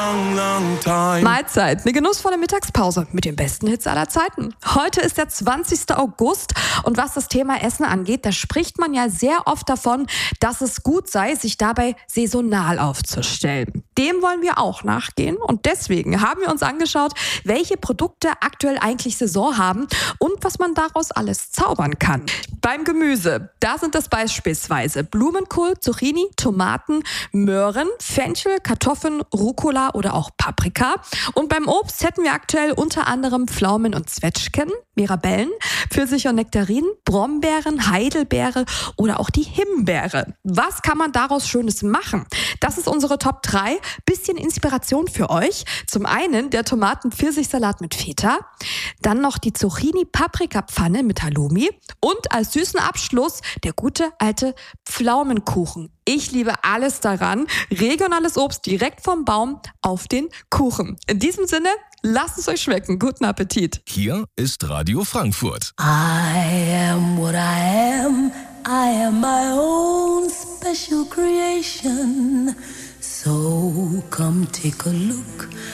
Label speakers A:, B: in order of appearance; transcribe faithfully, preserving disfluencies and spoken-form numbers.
A: long, long time.
B: Mahlzeit, eine genussvolle Mittagspause mit den besten Hits aller Zeiten. Heute ist der zwanzigster August und was das Thema Essen angeht, da spricht man ja sehr oft davon, dass es gut sei, sich dabei saisonal aufzustellen. Dem wollen wir auch nachgehen und deswegen haben wir uns angeschaut, welche Produkte aktuell eigentlich Saison haben und was man daraus alles zaubern kann. Beim Gemüse, da sind das beispielsweise Blumenkohl, Zucchini, Tomaten, Möhren, Fenchel, Kartoffeln, Rucola oder auch Paprika. Und beim Obst hätten wir aktuell unter anderem Pflaumen und Zwetschgen, Mirabellen, Pfirsiche und Nektarinen, Brombeeren, Heidelbeere oder auch die Himbeere. Was kann man daraus Schönes machen? Das ist unsere Top drei. Bisschen Inspiration für euch. Zum einen der Tomaten-Pfirsichsalat mit Feta, dann noch die Zucchini-Paprika-Pfanne mit Halloumi und als süßen Abschluss der gute alte Pflaumenkuchen. Ich liebe alles daran. Regionales Obst direkt vom Baum auf den Kuchen. In diesem Sinne, lasst es euch schmecken. Guten Appetit.
C: Hier ist Radio Frankfurt.
D: I am what I am. I am my own special creation. So come take a look.